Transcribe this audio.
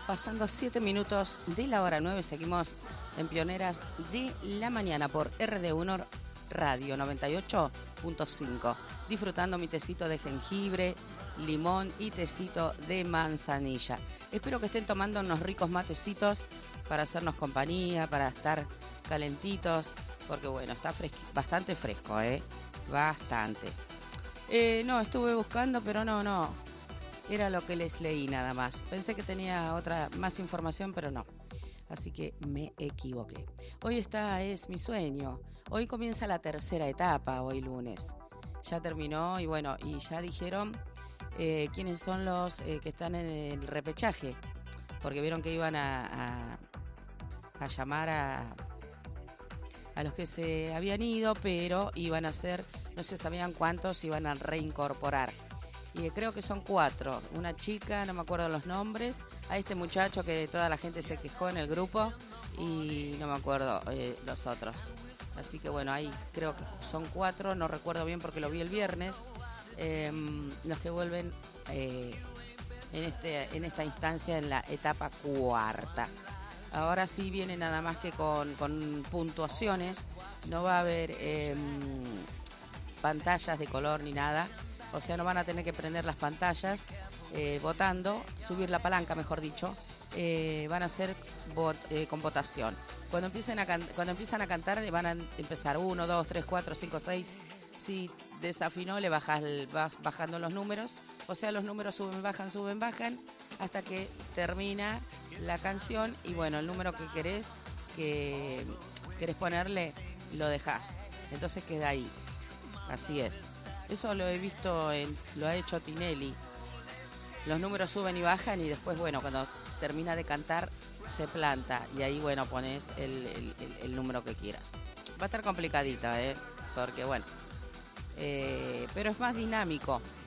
pasando 7 minutos de la hora 9. Seguimos en Pioneras de la Mañana por RD1 Radio 98.5. Disfrutando mi tecito de jengibre, limón y tecito de manzanilla. Espero que estén tomando unos ricos matecitos para hacernos compañía, para estar calentitos, porque bueno, está bastante fresco, bastante. No, estuve buscando, pero no. Era lo que les leí nada más. Pensé que tenía más información, pero no. Así que me equivoqué. Hoy es mi sueño. Hoy comienza la tercera etapa, hoy lunes. Ya terminó y bueno, y ya dijeron quiénes son los que están en el repechaje. Porque vieron que iban a llamar a los que se habían ido, pero iban a ser, no se sabían cuántos iban a reincorporar. Y creo que son 4. Una chica, no me acuerdo los nombres, a este muchacho que toda la gente se quejó en el grupo y no me acuerdo los otros. Así que bueno, ahí creo que son 4, no recuerdo bien porque lo vi el viernes, los que vuelven en esta instancia en la etapa cuarta. Ahora sí viene nada más que con puntuaciones, no va a haber pantallas de color ni nada. O sea, no van a tener que prender las pantallas votando, subir la palanca, mejor dicho. Van a hacer con votación. Cuando empiezan a cantar, van a empezar 1, 2, 3, 4, 5, 6. Si desafinó, le vas bajando los números. O sea, los números suben, bajan, hasta que termina la canción. Y bueno, el número que querés ponerle, lo dejás. Entonces queda ahí. Así es. Eso lo he visto, lo ha hecho Tinelli. Los números suben y bajan y después, bueno, cuando termina de cantar, se planta. Y ahí, bueno, pones el número que quieras. Va a estar complicadita, porque bueno. Pero es más dinámico.